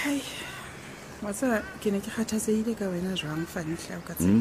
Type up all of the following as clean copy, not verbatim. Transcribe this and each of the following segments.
Hai. Whatsa ke ne ke kgathatsehile ka wena jwang Fanhle o ka tsela.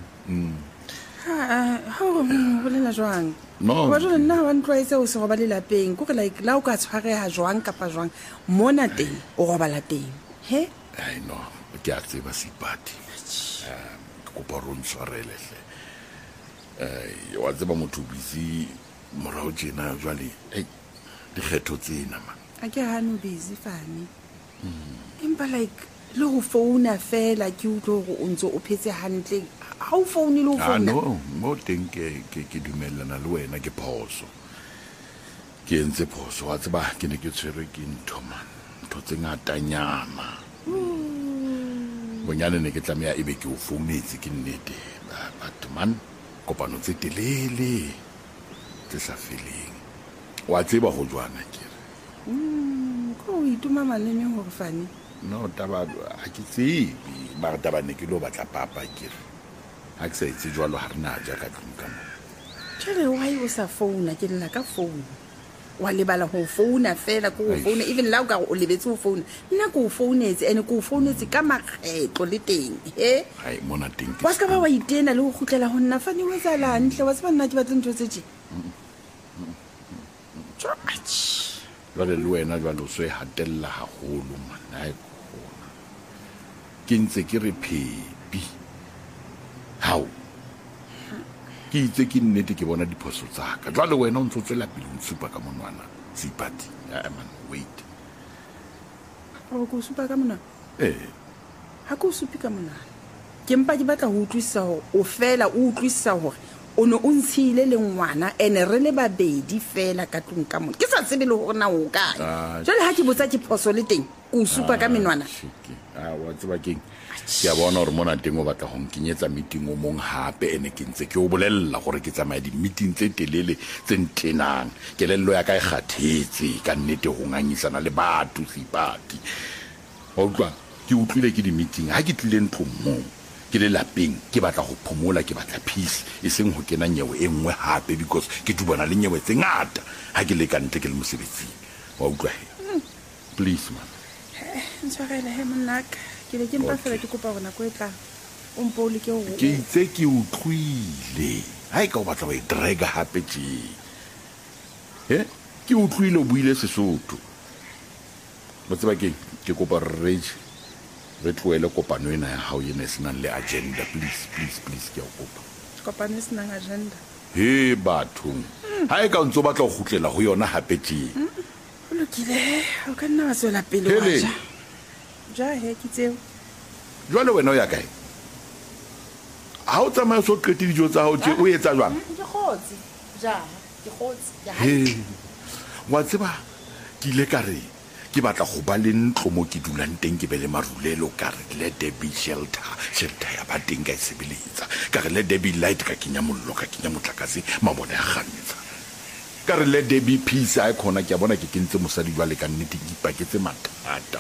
Ha o bolela jwang? No. Wa jwale nna wa ntloetse o se go ba le lapeng. Go re like la o ka tshwareha jwang kapa jwang mona teng o go ba la teng. He? Ai no, ke a tseba Seipati. Ke kopa ro ntshwarele hle. Wa tseba motho busy morao tjena jwale. Di kgetho tsena man. A ke hano busy fane. Empa like le go founa fela ke utlo go o ntse o phetse hantle ha o foune le o founa no mo teng ke dumellana le wena ke phoso ke entse phoso wa tseba ke ne ke tshwere ke ntho man ntho tse ngatanyana bonyane ne ke tlamea ebe ke o founetse ke nnete but man kopano tse telele tse sa feleng wa tseba go jwana ke ko o ituma maleme gore fane no taba ha ke tsebe ba taba ne ke lo batla papa ke re ha ke sa itse jwalo ha rena ja ka tlung ka mo tshele why o sa founa ke lla ka phone wa lebala go founa fela ko go founa even la o ka o lebetse go founa nna ko o founetse ene ko o founetse ka makgetlo le teng he hai mona teng wa ska ba wa itena le go khutlela go nna fane o tsala ntle wa tseba nna ke batla ntho tse tse jwale le wena jwale o so e hatella haholo man ai kgona ke ntse ke re phepi hao ke itse ke nnete ke bona diphoso tsa ka jwale wena o ntse o tswela pele o nsupa ka monwana Seipati man wait o go supa ka mona ha go supi ka mona ke mpa ke batla go utlwisa o fela o utlwisa gore o no o ntshile le ngwana ene re le babedi fela ka tlung ka mona ke sa tsebe le gore na o kae jwale ha ke botsa ke phoso le teng o supa ka menwana wa tseba keng ke a bona gore mona teng o batla go nkenyetsa meeting o mong hape ene ke ntse ke o bolella gore ke tsamaya di-meeting tse telele tse ntenang kelello ya ka e kgathetse ka nnete go ngangisana le batho Seipati wa utlwa ke utlwile ke di-meeting ha ke tlile ntlong moo ke le lapeng ke batla go phomola ke batla peace e seng ho kena nyewe e nngwe hape because ke dubana le nyewe tse ngata ha ke le ka ntle ke le mosebetsing wa utlwa please man ntshwarele he monaka ke le ke mpa fela ke kopa bona go etla o mpole ke go ke itse ke utlwile ha e ka o batla go e drega hape ke utlwile o buile Sesotho mo tseba ke kopa rage re tloele kopano ena ya hao ene senang le agenda please ke a kopa kopano e senang agenda he batho ha e ka ntse o batla go gutlela go yona hape o lokile o ka nna wa tswela pele wa ja he ke tseo jwale wena o ya kae ha o tsamaya so qete dijo tsa hao o etsa jwang ke khotsi ja ke khotsi ya wa tseba ke ile ka re ke batla go ba le ntlo mo ke dulang teng ke be le marulelo ka re let there be shelter ya ba teng ka e sebeletsa ka re let there be light ka kenya mollo ka kenya motlakase mabone a ganetsa ka re let there be peace a khona ke a bona ke kentse mosadi jwa le ka nnete ke ipaketse mathata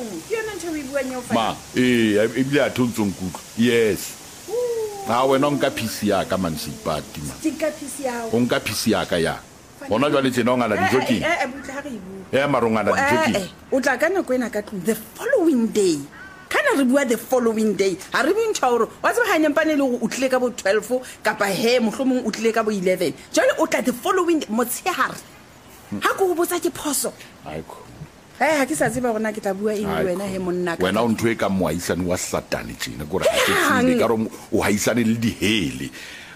ma ebile a thontsong kutlo yes ha wena nka peace ya ka man Seipati man o nka peace ya ka ya bona jwa le tsena o ngala dijoki marongana dijoki o tla ka nako ena ka tlung the following day kana re bua the following day ha re bintšha gore wa tseba ga nyempane le go o tlile ka bo 12 kapa he mohlomong o tlile ka bo 11 jwale o tla the following day motshehare ha ko go botsa ke phoso ha ke sa tseba gona ke tla bua eng le wena he monna ka wena o ntho e ka moaisane wa satane tjena gore ha ke tsile ka re o haisane le dihele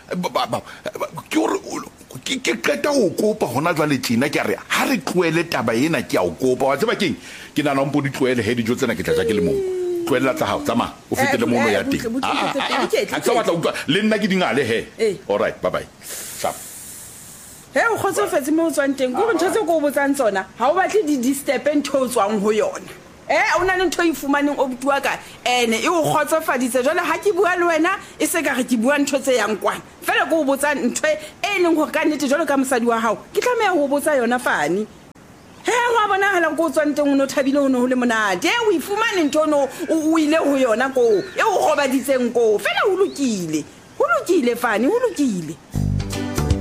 ke qeta o kopa hona jwale tjena ke re ha re tloele taba ena ke a o kopa wa tseba keng ke nana o mpodi tloele he dijo tsena ke tla ke le mong tloela tsa hao tsama o fetele mono ya teng a tsa batla utlwa le nna ke dingale he all right bye bye sharp he o khotsofetse mo tswang teng go ntse tse go botsang tsona ha o batle di disturb ntho tswang ho yona o na le ntho e fumaneng o butua ka ene e o khotsofaditse jwale ha ke bua le wena e se ka re ke bua ntho tse yang kwana fela go botsa ntho e leng gore ka nnete jwale ka mosadi wa hao ke tlameya go botsa yona fane he wa bona hala go tswang teng o no thabile o no ho le monate o ifumane ntho no o ile ho yona ko e o gobaditseng ko fela ho lokile fane ho lokile